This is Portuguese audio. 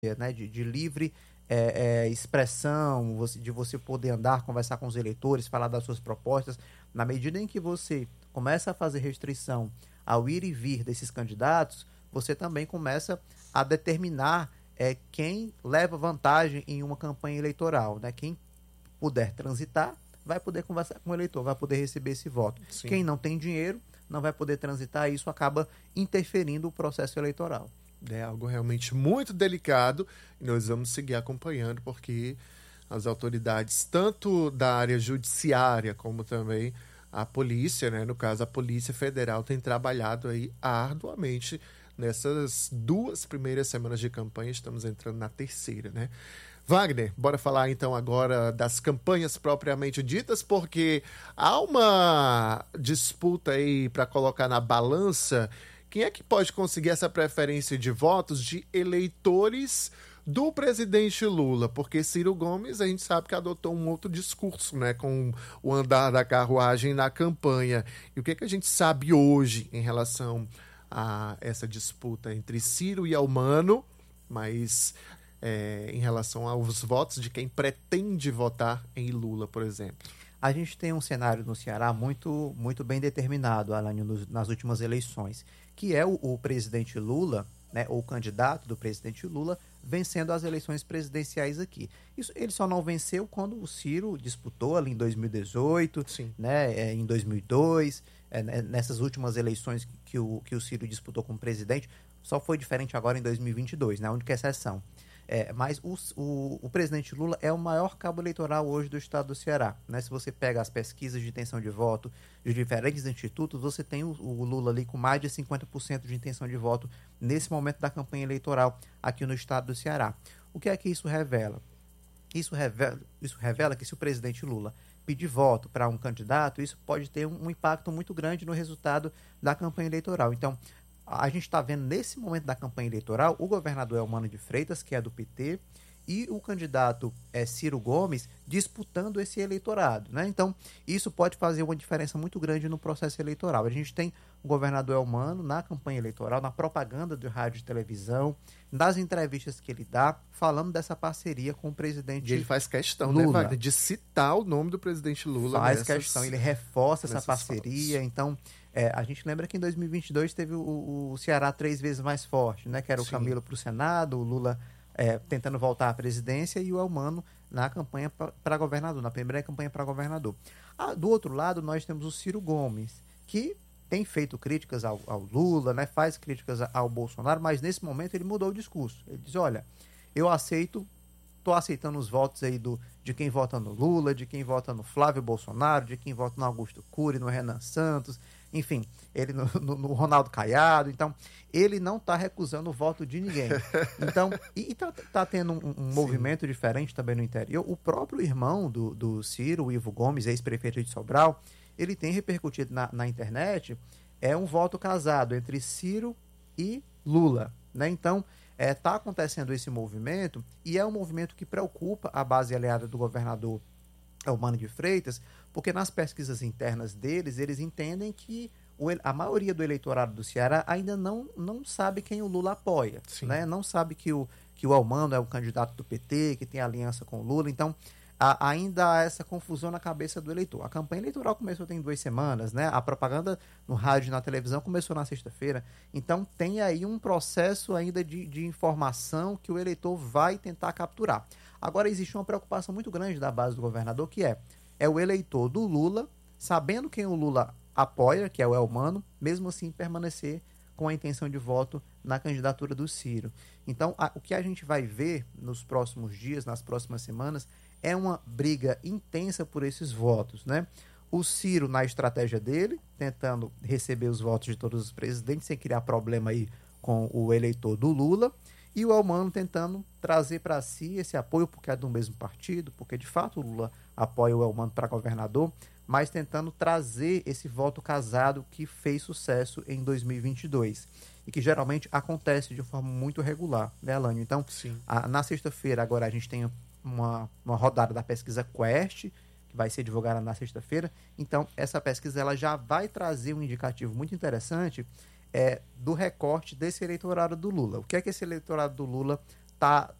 né, de livre expressão, de você poder andar, conversar com os eleitores, falar das suas propostas. Na medida em que você começa a fazer restrição ao ir e vir desses candidatos, você também começa a determinar quem leva vantagem em uma campanha eleitoral, né? Quem puder transitar vai poder conversar com o eleitor, vai poder receber esse voto. Sim. Quem não tem dinheiro não vai poder transitar e isso acaba interferindo o processo eleitoral. É algo realmente muito delicado e nós vamos seguir acompanhando porque as autoridades, tanto da área judiciária como também a polícia, né, no caso a Polícia Federal, tem trabalhado aí arduamente nessas 2 primeiras semanas de campanha. Estamos entrando na terceira, né? Wagner, bora falar então agora das campanhas propriamente ditas, porque há uma disputa aí para colocar na balança quem é que pode conseguir essa preferência de votos de eleitores do presidente Lula, porque Ciro Gomes a gente sabe que adotou um outro discurso, né, com o andar da carruagem na campanha. E o que é que a gente sabe hoje em relação a essa disputa entre Ciro e Elmano, mas em relação aos votos de quem pretende votar em Lula, por exemplo? A gente tem um cenário no Ceará muito, muito bem determinado, Alan, nas últimas eleições, que é o presidente Lula, né, ou o candidato do presidente Lula, vencendo as eleições presidenciais aqui. Isso, ele só não venceu quando o Ciro disputou ali em 2018, né, em 2002, nessas últimas eleições que o Ciro disputou como presidente, só foi diferente agora em 2022, né, a única exceção. Mas o presidente Lula é o maior cabo eleitoral hoje do estado do Ceará, né? Se você pega as pesquisas de intenção de voto de diferentes institutos, você tem o Lula ali com mais de 50% de intenção de voto nesse momento da campanha eleitoral aqui no estado do Ceará. O que é que isso revela? Isso revela que se o presidente Lula pedir voto para um candidato, isso pode ter um impacto muito grande no resultado da campanha eleitoral. Então, a gente está vendo nesse momento da campanha eleitoral o governador Elmano de Freitas, que é do PT, e o candidato Ciro Gomes disputando esse eleitorado, né? Então, isso pode fazer uma diferença muito grande no processo eleitoral. A gente tem o governador Elmano na campanha eleitoral, na propaganda de rádio e televisão, nas entrevistas que ele dá, falando dessa parceria com o presidente Lula. E ele faz questão, né, Wagner, de citar o nome do presidente Lula. Faz questão, ele reforça essa parceria. Falas. Então, a gente lembra que em 2022 teve o Ceará 3 vezes mais forte, né? Que era o Camilo para o Senado, o Lula tentando voltar à presidência e o Elmano na campanha para governador, na primeira campanha para governador. Do outro lado, nós temos o Ciro Gomes, que tem feito críticas ao Lula, né? Faz críticas ao Bolsonaro, mas nesse momento ele mudou o discurso. Ele diz, olha, estou aceitando os votos aí de quem vota no Lula, de quem vota no Flávio Bolsonaro, de quem vota no Augusto Cury, no Renan Santos, enfim, ele no Ronaldo Caiado. Então, ele não está recusando o voto de ninguém. Então, e tá tendo um movimento diferente também no interior. O próprio irmão do Ciro, o Ivo Gomes, ex-prefeito de Sobral, ele tem repercutido na internet, um voto casado entre Ciro e Lula, né? Então, está acontecendo esse movimento e é um movimento que preocupa a base aliada do governador Elmano de Freitas, porque nas pesquisas internas deles, eles entendem que a maioria do eleitorado do Ceará ainda não sabe quem o Lula apoia, né? Não sabe que o Elmano é o candidato do PT, que tem aliança com o Lula. Então, ainda há essa confusão na cabeça do eleitor. A campanha eleitoral começou tem 2 semanas, né? A propaganda no rádio e na televisão começou na sexta-feira. Então, tem aí um processo ainda de informação que o eleitor vai tentar capturar. Agora, existe uma preocupação muito grande da base do governador, que é o eleitor do Lula, sabendo quem o Lula apoia, que é o Elmano, mesmo assim permanecer com a intenção de voto na candidatura do Ciro. Então, o que a gente vai ver nos próximos dias, nas próximas semanas, é uma briga intensa por esses votos, né? O Ciro, na estratégia dele, tentando receber os votos de todos os presidentes, sem criar problema aí com o eleitor do Lula, e o Elmano tentando trazer para si esse apoio, porque é do mesmo partido, porque de fato o Lula apoia o Elmano para governador, mas tentando trazer esse voto casado que fez sucesso em 2022 e que geralmente acontece de forma muito regular, né, Alânio? Então, na sexta-feira agora a gente tem uma rodada da pesquisa Quest, que vai ser divulgada na sexta-feira. Então, essa pesquisa ela já vai trazer um indicativo muito interessante do recorte desse eleitorado do Lula. O que é que esse eleitorado do Lula tá